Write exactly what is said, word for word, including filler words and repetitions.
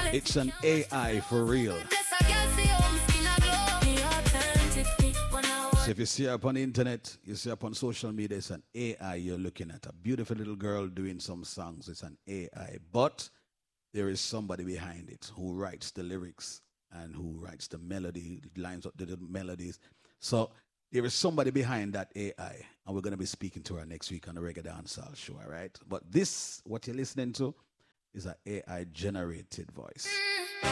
It's an A I for real. So if you see her up on the internet, you see her up on social media, it's an A I you're looking at. A beautiful little girl doing some songs. It's an A I. But there is somebody behind it who writes the lyrics and who writes the melody, lines up the, the melodies. So there is somebody behind that A I. And we're going to be speaking to her next week on the Reggae Dancehall show, all right? But this, what you're listening to, is an A I generated voice.